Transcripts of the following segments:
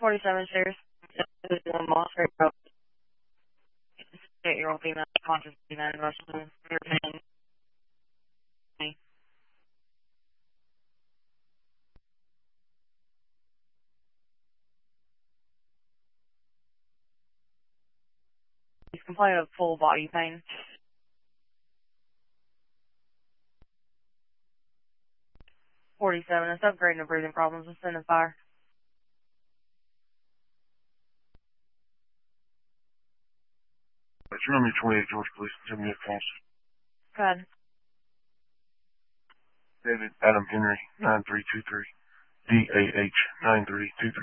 47 shares. 1 Moss Creek Road. 8-year-old female, conscious female, Russian, European. He's complaining of full body pain. 47, it's upgrading to breathing problems with sending fire. That's Romeo 28, George Police, 7 minute calls. Go ahead. David Adam Henry, 9323. DAH, 9323.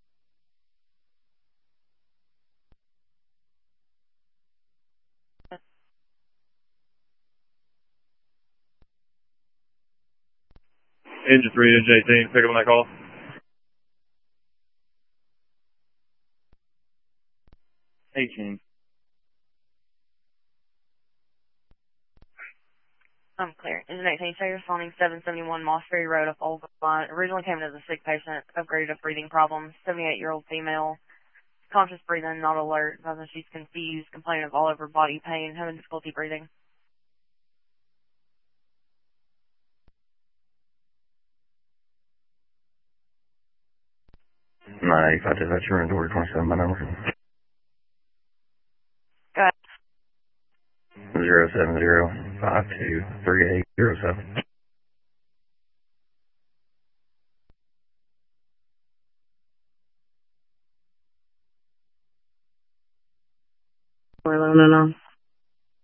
Engine 3, Engine 18, pick up on that call. I'm clear. Engine 18, show your responding 771 Moss Ferry Road up Old Line. Originally came in as a sick patient, upgraded to breathing problems. 78-year-old female, conscious breathing, not alert. She's confused, complaining of all over body pain, having difficulty breathing. 985 dispatch, you're in door 27 by number. Go ahead. 070523807. No.